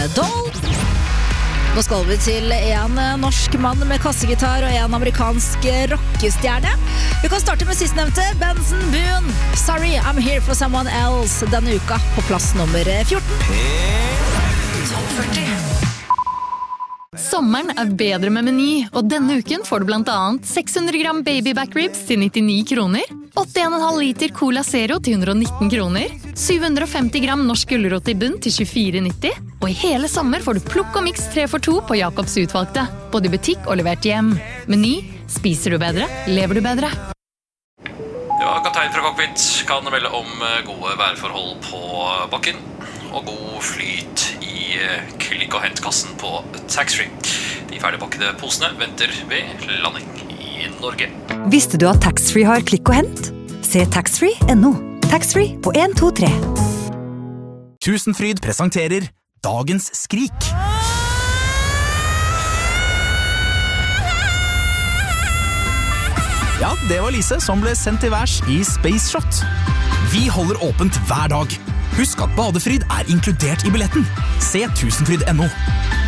Doll. Nå skal vi til en norsk mann med kassegitar og en amerikansk rockestjerne. Vi kan starte med sistnevnte, Benson Boone. Sorry, I'm here for someone else. Denne uka på plass nummer 14. Sommeren bedre med Meny, og denne uken får du blant annet 600 gram baby back ribs til 99 kroner, 81,5 liter Cola Zero til 119 kroner, 750 gram norsk gulrot i bunn til 24,90, og i hele sommer får du plukk og mix 3 for 2 på Jacobs utvalgte, både i butikk og levert hjem. Meny, spiser du bedre, lever du bedre. Ja, kaptein fra cockpit kan melde om gode værforhold på bakken og god flyt i klikk- og hentkassen på taxfree. De ferdigpakkede posene venter ved landing i Norge. Visste du at taxfree har klikk og hent? Se taxfree.no. Taxfree på 1, 2, 3. Tusenfryd presenterer Dagens skrik. Ja, det var Lise som ble sendt til værs i Space Shot. Vi holder åpent hver dag. Husk at badefryd inkludert i billetten. Se tusenfryd.no.